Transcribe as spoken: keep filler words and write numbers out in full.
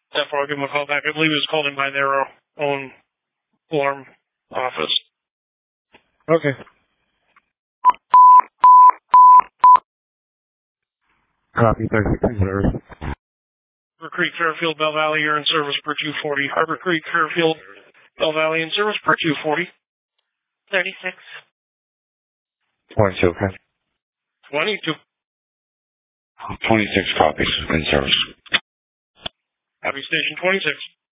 Therefore, I'll give them a call back. I believe it was called in by their own alarm office. Okay. Copy, thirty-six service. Harbor Creek, Fairfield, Bell Valley, you're in service per two forty. Harbor Creek, Fairfield, Bell Valley, in service per two forty. thirty-six. twenty-two, okay. twenty-two. twenty-six copies in service. Copy station twenty-six.